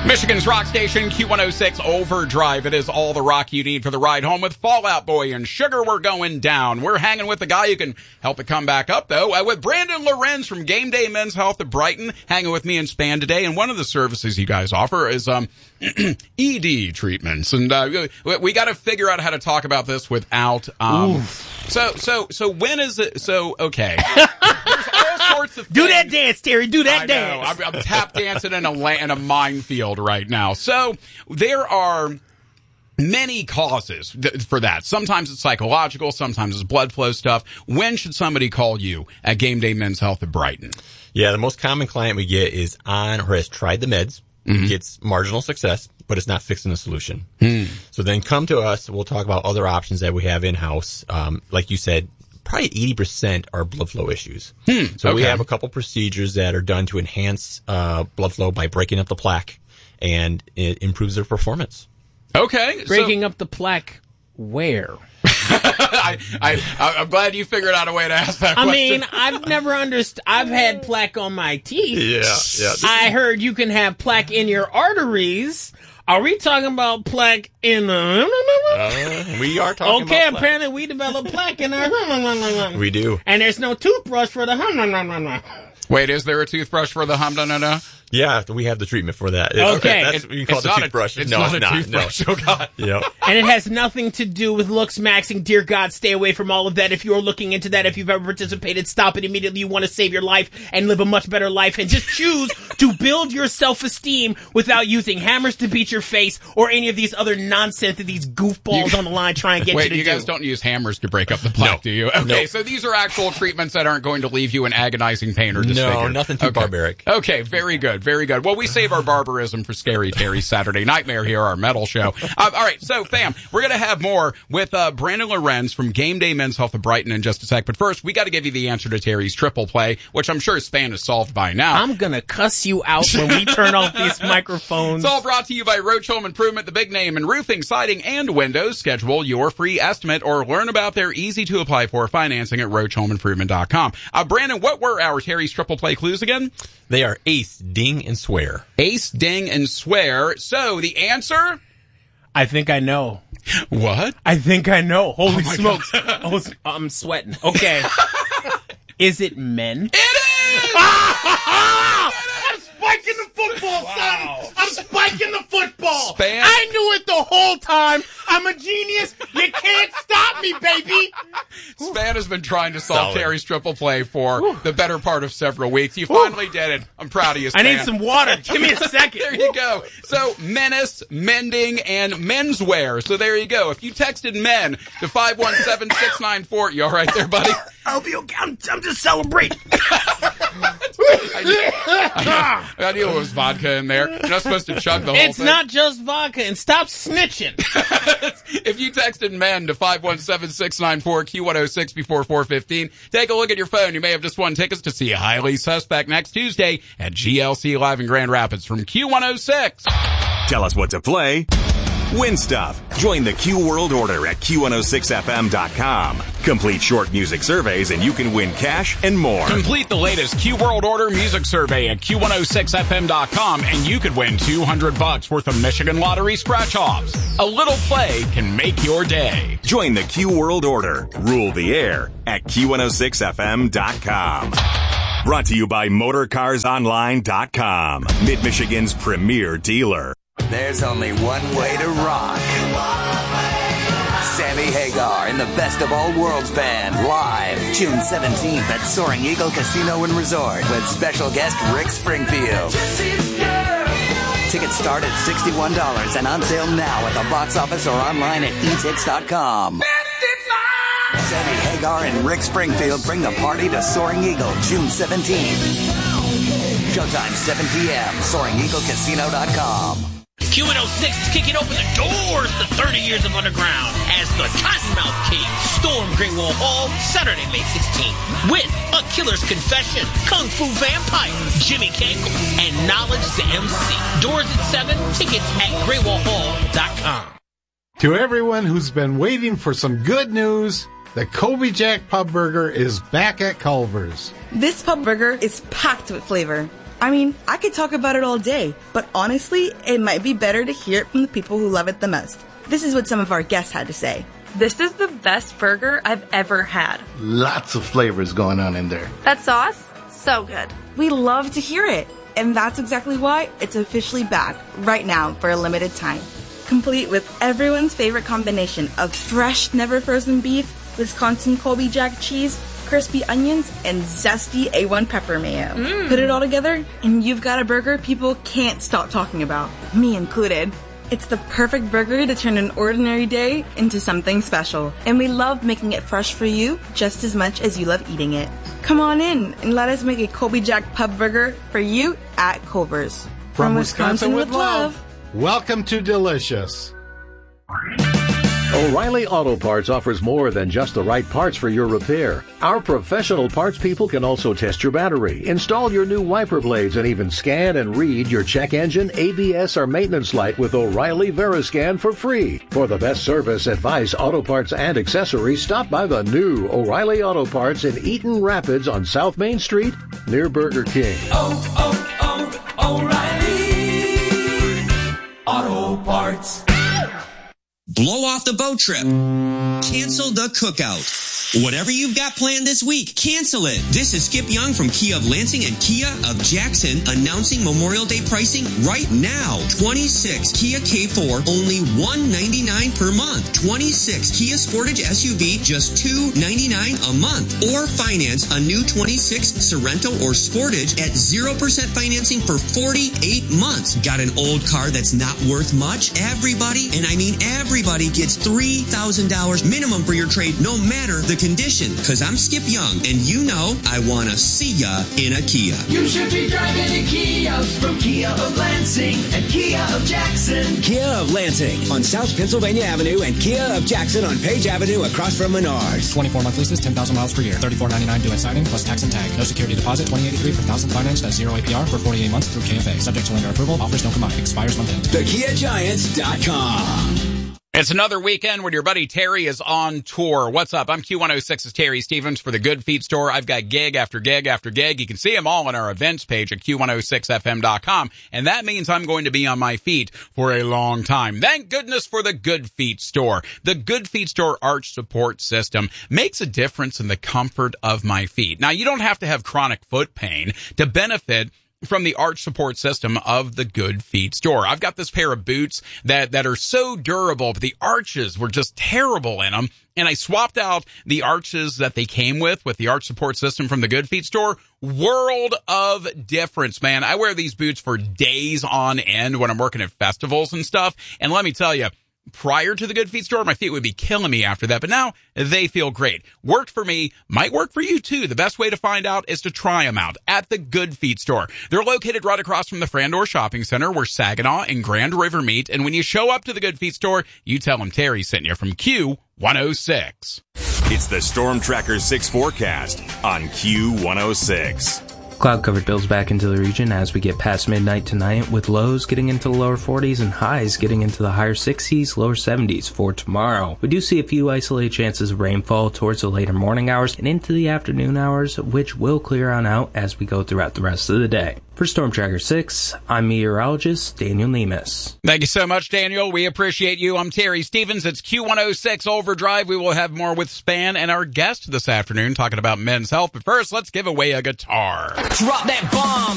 Michigan's rock station, Q106 Overdrive. It is all the rock you need for the ride home with Fall Out Boy and Sugar We're Going Down. We're hanging with the guy who can help it come back up, though, with Brandon Lorenz from Game Day Men's Health of Brighton, hanging with me and Span today. And one of the services you guys offer is ED treatments. And we got to figure out how to talk about this without... So when is it... So, okay. There's all sorts of things. Do that dance, Terry. Do that dance. I'm tap dancing in a minefield right now. So there are many causes for that. Sometimes it's psychological. Sometimes it's blood flow stuff. When should somebody call you at Game Day Men's Health of Brighton? Yeah, the most common client we get is on or has tried the meds, gets marginal success, but it's not fixing the solution. So then come to us. We'll talk about other options that we have in-house. Like you said, probably 80% are blood flow issues. So we have a couple procedures that are done to enhance blood flow by breaking up the plaque, and it improves their performance. Okay. Breaking up the plaque where? I'm glad you figured out a way to ask that question. I mean, I've never understood. I've had plaque on my teeth. Yeah. I heard you can have plaque in your arteries. Are we talking about plaque in the... We are talking about plaque. Apparently we develop plaque in our... We do. And there's no toothbrush for the... Wait, is there a toothbrush for the hum-da-na-na? Yeah, we have the treatment for that. Okay. That's what you call the toothbrush. It's not a toothbrush. No. Oh, God. Yep. And it has nothing to do with looks maxing. Dear God, stay away from all of that. If you're looking into that, if you've ever participated, stop it immediately. You want to save your life and live a much better life, and just choose to build your self-esteem without using hammers to beat your face or any of these other nonsense that these goofballs on the line try and get you to do. Wait, you guys don't use hammers to break up the plaque, do you? Okay, so these are actual treatments that aren't going to leave you in agonizing pain or disfigure. No, nothing too barbaric. Okay, very good, very good. Well, we save our barbarism for Scary Terry's Saturday Nightmare here, our metal show. All right, so, fam, we're going to have more with Brandon Lorenz from Game Day Men's Health of Brighton in just a sec. But first, we got to give you the answer to Terry's triple play, which I'm sure Span is solved by now. I'm going to cuss you out when we turn off these microphones. It's all brought to you by Roach Home Improvement, the big name in roofing, siding, and windows. Schedule your free estimate or learn about their easy-to-apply-for financing at RoachHomeImprovement.com. Brandon, what were our Terry's triple play clues again? They are ace, ding, and swear. Ace, ding, and swear. So, the answer? I think I know. What? I think I know. Holy smokes. I'm sweating. Okay. Is it men? It is! I'm spiking the football, son! I'm spiking the football! Span? I knew it the whole time! I'm a genius! You can't stop me, baby! Span has been trying to solve Solid. Terry's triple play for the better part of several weeks. You finally did it. I'm proud of you, Span. I need some water. Give me a second. There you go. So, menace, mending, and menswear. So there you go. If you texted men to 517-694, you all right there, buddy? I'll be okay. I'm just celebrating. I knew it was vodka in there. You're not supposed to chug the whole thing. It's not just vodka, and stop snitching. If you texted men to 517-694-Q106 before 4:15, take a look at your phone. You may have just won tickets to see a Highly Suspect next Tuesday at GLC Live in Grand Rapids from Q106. Tell us what to play. Win stuff. Join the Q World Order at Q106FM.com. Complete short music surveys and you can win cash and more. Complete the latest Q World Order music survey at Q106FM.com and you could win $200 worth of Michigan Lottery scratch-offs. A little play can make your day. Join the Q World Order. Rule the air at Q106FM.com. Brought to you by MotorCarsOnline.com. Mid-Michigan's premier dealer. There's only one way to rock. Sammy Hagar in the Best of All Worlds Band live June 17th at Soaring Eagle Casino and Resort with special guest Rick Springfield. Tickets start at $61 and on sale now at the box office or online at etix.com. Sammy Hagar and Rick Springfield bring the party to Soaring Eagle June 17th. Showtime 7 p.m. SoaringEagleCasino.com. Q106 is kicking open the doors to 30 years of underground as the Cottonmouth King storm Greenwall Hall Saturday, May 16th with A Killer's Confession, Kung Fu Vampire, Jimmy Cankle, and Knowledge the MC. Doors at 7, tickets at GreenwallHall.com. To everyone who's been waiting for some good news, the Kobe Jack Pub Burger is back at Culver's. This pub burger is packed with flavor. I mean, I could talk about it all day, but honestly, it might be better to hear it from the people who love it the most. This is what some of our guests had to say. This is the best burger I've ever had. Lots of flavors going on in there. That sauce? So good. We love to hear it, and that's exactly why it's officially back right now for a limited time. Complete with everyone's favorite combination of fresh, never frozen beef, Wisconsin Colby Jack cheese, crispy onions, and zesty A1 pepper mayo. Put it all together, and you've got a burger people can't stop talking about, me included. It's the perfect burger to turn an ordinary day into something special, and we love making it fresh for you just as much as you love eating it. Come on in and let us make a Colby Jack pub burger for you at Culver's. From Wisconsin with love. Welcome to Delicious. O'Reilly Auto Parts offers more than just the right parts for your repair. Our professional parts people can also test your battery, install your new wiper blades, and even scan and read your check engine, ABS, or maintenance light with O'Reilly Veriscan for free. For the best service, advice, auto parts, and accessories, stop by the new O'Reilly Auto Parts in Eaton Rapids on South Main Street near Burger King. O'Reilly Auto Parts. Blow off the boat trip. Cancel the cookout. Whatever you've got planned this week, cancel it. This is Skip Young from Kia of Lansing and Kia of Jackson announcing Memorial Day pricing right now. 26 Kia K4, only $199 per month. 26 Kia Sportage SUV, just $299 a month. Or finance a new 26 Sorento or Sportage at 0% financing for 48 months. Got an old car that's not worth much? Everybody, and I mean everybody, gets $3,000 minimum for your trade, no matter the condition. Because I'm Skip Young, and you know I want to see ya in a Kia. You should be driving a Kia from Kia of Lansing and Kia of Jackson. Kia of Lansing on South Pennsylvania Avenue and Kia of Jackson on Page Avenue across from Menards. 24 month leases, 10,000 miles per year. $34.99 due at signing plus tax and tag. No security deposit. $20.83 per thousand financed at 0 APR for 48 months through KFA. Subject to lender approval. Offers don't combine. Expires month end. TheKiaGiants.com. It's another weekend when your buddy Terry is on tour. What's up? I'm Q106's Terry Stevens for the Good Feet store. I've got gig after gig after gig. You can see them all on our events page at Q106FM.com. And that means I'm going to be on my feet for a long time. Thank goodness for the Good Feet store. The Good Feet store arch support system makes a difference in the comfort of my feet. Now, you don't have to have chronic foot pain to benefit from the arch support system of the Good Feet store. I've got this pair of boots that are so durable, but the arches were just terrible in them. And I swapped out the arches that they came with the arch support system from the Good Feet store. World of difference, man. I wear these boots for days on end when I'm working at festivals and stuff. And let me tell you, prior to the Good Feet store, my feet would be killing me after that, but now they feel great. Worked for me, might work for you too. The best way to find out is to try them out at the Good Feet store. They're located right across from the Frandor Shopping Center where Saginaw and Grand River meet, and when you show up to the Good Feet store, you tell them Terry sent you from Q106. It's the Storm Tracker 6 forecast on Q106. Cloud cover builds back into the region as we get past midnight tonight, with lows getting into the lower 40s and highs getting into the higher 60s, lower 70s for tomorrow. We do see a few isolated chances of rainfall towards the later morning hours and into the afternoon hours, which will clear on out as we go throughout the rest of the day. For Storm Tracker 6, I'm meteorologist Daniel Nemus. Thank you so much, Daniel. We appreciate you. I'm Terry Stevens. It's Q106 Overdrive. We will have more with Span and our guest this afternoon talking about men's health. But first, let's give away a guitar. Drop that bomb.